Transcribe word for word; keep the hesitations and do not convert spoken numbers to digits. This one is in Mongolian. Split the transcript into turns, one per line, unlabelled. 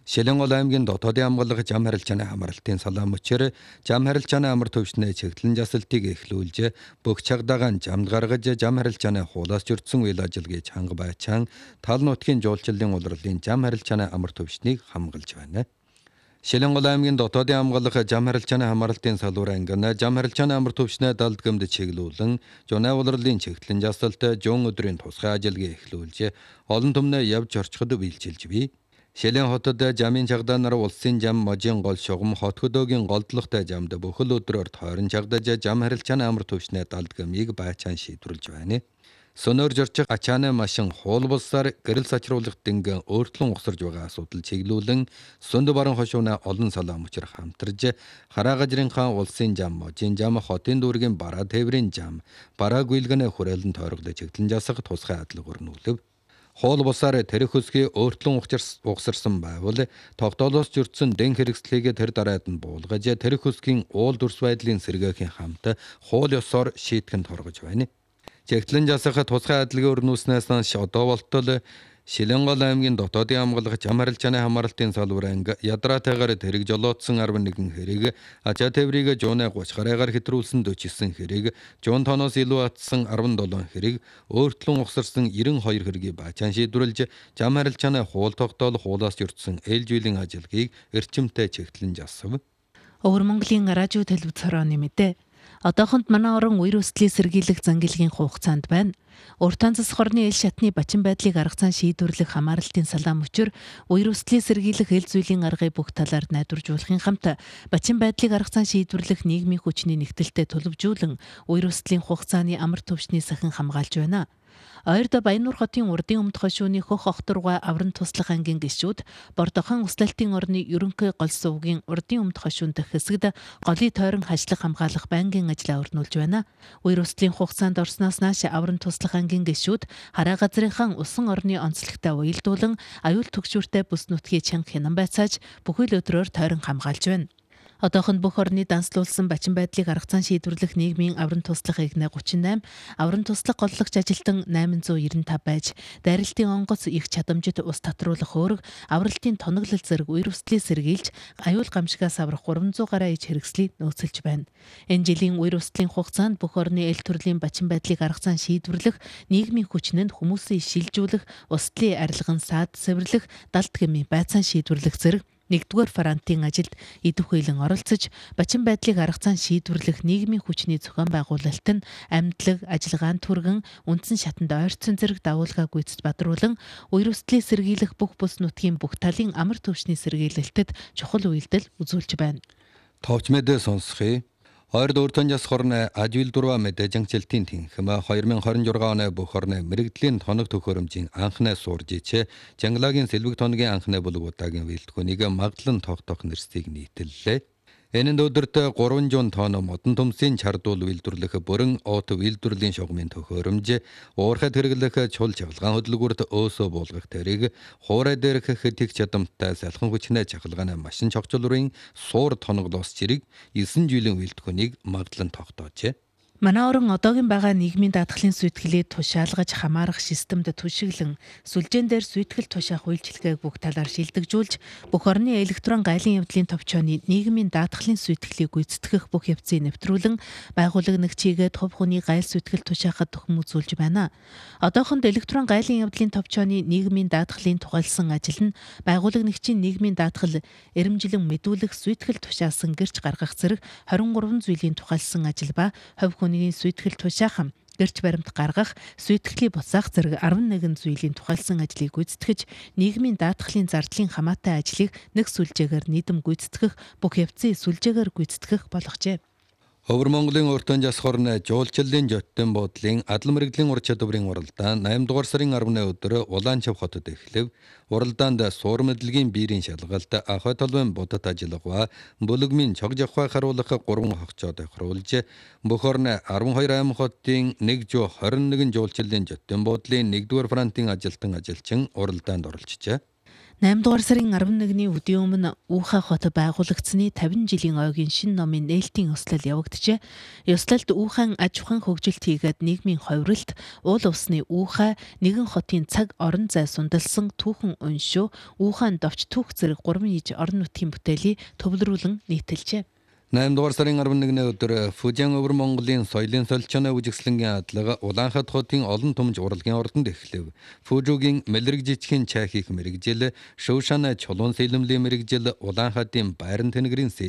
Шилэнгол аймгийн дотоодын хамгаалах зам харилцааны хамралтын салаан мөчөөр зам харилцааны амар төвчнээ чиглэлэн жасалтыг эхлүүлж бүх чагдагаан замд гаргаж зам харилцааны хуулаас зөрчсөн үйл ажиллагааг чанга байчаан тал нутгийн жуулчлалын улирлын зам харилцааны амар төвчнийг хамгаалж байна. Шилэнгол аймгийн дотоодын хамгаалах зам харилцааны хамралтын салуур ангина зам харилцааны амар төвчнээ далд гэмд чиглүүлэн жунаа улирлын чиглэлэн жасалт жун өдрийн тусгай ажиллагааг эхлүүлж олон түмнээ явж орчиход биелжилж бий. Шилэн хотод замын чагдаанаар улсын зам можийн гол шугам хот хөдөөгийн голдлоготой замд бүхэл өдрөөр тойрон чагдаж зам харилцааны амар төвчнээ далд гэмийг байчаан шийдвэрлэж байна. Сөнөр жорчих ачааны машин хуул булсаар гэрэл сачруулах дэнгэн өөртлөн угсарж байгаа асуудал чиглүүлэн сүнд баран хошууна олон салаан мөчөр хамтарж хараагажрын хаан улсын зам можийн зам хотын дүүргийн бараа тээврийн зам бараа гүйлгэнэ хүрээлэн тойрогдож чиглэн жасах тусгай адлага өрнүүлв. Хоол бусаар тэрэг хөсгий өөртлөн угсарсан байвал тогтоолоос зөрчсөн дэн хэрэгслийг тэр дараад нь буулгаж тэрэг хөсгийн уул дүрс байдлын сэргээхийн хамт хууль ёсоор шийтгэн торгож байна. Чиглэн жасах тусгай адилгын өрнүүлснээс одоо болтол Шилэнгол аймгийн дотоодын хамгаалах зам харилцааны хамгаалтын салуур анги ядраатайгаар тэрэг жолоодсон арван нэгэн хэрэг ачаа тээврийг жуунаа гуч гараагаар хэтрүүлсэн дөчсөн хэрэг жуун тоноос илүү атсан арван долоон хэрэг өөртлөн угсарсан ерөн хоёр хэргийг баачаан шийдвэрлэж зам харилцааны хууль тогтоол хуулаас зөрчсөн ээлжүүлэн ажиллагааг эрчимтэй чиглэн жасав.
Өвөр Монголын радио телевиз хорооны мэдээ. Одоохонд манай орон үер өслийн сэргийлэх зангилгийн хугацаанд байна. Уртаан засах орны ил шатны бачин байдлыг арга зан шийдвэрлэх хамааралтын салаан мөчөр үер өслийн сэргийлэх эл зүйлийн аргыг бүх талаар найдваржуулахын хамт бачин байдлыг арга зан шийдвэрлэх нийгмийн хүчний нэгдэлтэд төлөвжүүлэн үер өслийн хугацааны амар төвчний сахин хамгаалж байна. Ойрдо Баяннуур хотын урдын өмнөд хошууны хөх охторгой авран туслах ангийн гишүүд Бордохон Услалтын орны ерөнхий гол сувгийн урдын өмнөд хошуун дэх хэсэгт голын тойрон хашлах хамгаалах байнгын ажлаа өрнүүлж байна. Үер өслийн хугацаанд орсноос нааш авран туслах ангийн гишүүд хараа газрынхан усан орны онцлогтой уялдуулан аюул түгшүүртэй бүс нутгийн чанга хянан байцааж бүхэл өдрөөр тойрон хамгаалж байна. Одоохонд бүх орны данслуулсан бачин байдлыг арга зан шийдвэрлэх нийгмийн авран туслах игнэ гучин найман, авран туслах голлогч ажилтан найман зуун девяносто тавь байж, дайралтын онгоц их чадамжит ус татруулах өөрөг, авралтын тоноглол зэрэг үер өслийг сэргийлж, аюул гамшигаас аврах гурван зуун гаруй иж хэрэгслийг нөөцөлж байна. Энэ жилийн үер өслийн хугацаанд бүх орны эл төрлийн бачин байдлыг арга зан шийдвэрлэх, нийгмийн хүчнэнд хүмүүсийг шилжүүлэх, устлын арилган саад сэвэрлэх, далд гэмийн байцаан шийдвэрлэх зэрэг нэгдүгээр фронтын ажилд идэвхтэйлэн оролцож, бачин байдлыг арга зан шийдвэрлэх нийгмийн хүчний зохион байгуулалт нь амьдлаг, ажиллагаан түргэн, үндсэн шатанд ойрцсон зэрэг дагуулгаа гүйцэд бадруулан, үер өслийг сэргийлэх бүх бүс нутгийн бүх талын амар төвчний сэргийлэлтэд чухал үйлдэл үзүүлж байна.
Товч мэдээ сонсхий. Ойрд уртан жас хорны ажил дурва мэдээ жангчлтын тэнхэм хоёр мың хорин журга оны бүх орны мэрэгдлийн тоног төхөөрөмжийн анхнаа суурж ичээ Жангалагийн сэлбэг тоногийн анхнаа булгуудаагийн вэлтгүүнийг магадлан тогтоох нэрсийг нийтэллээ. Энэнд өдөртөө гурван жуун тонн модон төмсийн чардуул үйлдвэрлэх бүрэн оот үйлдвэрлэлийн шугамын төхөөрөмж, уурхад хэрэглэх чул чавлгаан хөдөлгүүрт өөсөө буулгах тэрэг, хуурай дээрх хэдих чадамттай салхан хүчнээ чахалгааны машин чогцолрын суур тоноглоос зэрэг есөн жилийн үйлдвэрлэхийг магадлан тогтоожээ.
Манай орон одоогийн байгаа нийгмийн даатгалын сүйтгэлийг тушаалгаж хамаарах системд түшиглэн сүлжээн дээр сүйтгэл тушаах үйлчилгээг бүх талаар шилдэгжүүлж бүх орны электрон гайлын явдлын товчооны нийгмийн даатгалын сүйтгэлийг гүйцэтгэх бүх явцыг нэвтрүүлэн байгууллагчийгээд хувь хүний гайл сүйтгэл тушаахад төхөм үзүүлж байна. Одоохонд электрон гайлын явдлын товчооны нийгмийн даатгалын тухайлсан ажил нь байгууллагчийн нийгмийн даатгал эрэмжлэн мэдүүлэх сүйтгэл тушаасан гэрч гаргах зэрэг хорин гурван зүйлийн тухайлсан ажил ба хувь хүний сүйтгэл тушаах, гэрч баримт гаргах, сүйтгэлийн буцаах зэрэг арван нэгэн зүйлийн тухайлсан ажлыг гүйцэтгэж, нийгмийн даатгалын зардлын хамаатай ажлыг нэг сүлжээгээр нийдэм гүйцэтгэх, бүх явцыг сүлжээгээр гүйцэтгэх болгожээ.
Өвөр Монголын уртан жас хорны жуулчлалын жоттын буудлын адлан мэрэгдлийн ур чадварын уралдаан найман дугаар сарын арваны өдөр Улаанчав хотод эхлэв. Уралдаанд суур мэдлэгийн биерийн шалгалт, ахой толгойн будад ажиллагаа, бүлэгмийн чог жавхай харуулах гурван хогчоо тохируулж, бүх орны арван хоёр аймаг хотын нэг жүз хорин нэгэн жуулчлалын жоттын буудлын нэгдүгээр фронтын ажилтан ажилчин уралдаанд оролцжээ.
eighth дугаар сарын elevenний өдрийн өмнө Ухаа хот байгуулагдсны fifty жилийн ойгийн шинэ номын нээлтийн ёслол явагджээ. Ёслолд Ухаан аж ахуйн хөгжилт хийгээд нийгмийн ховролт, уул усны Ухаа, нэгэн хотын цаг орон зай сундалсан түүхэн уншуу, Ухаан довч түүх зэрэг гурван иж орон нутгийн бүтээлийг төвлөрүүлэн нийтэлжээ.
eighth дугаар сарын elevenний өдөр Фужиан өвөр Монголын соёлын солилцооны үжигслэнгийн адлага Улаанхат хотын олон түмж урлагийн ордонд эхлэв. Фужугийн мэлэрэг жижигхэн чай хийх мэрэгжил, Шүүшана чулуун сэлэмлийн мэрэгжил, Улаанхатын байран тэнгэрийн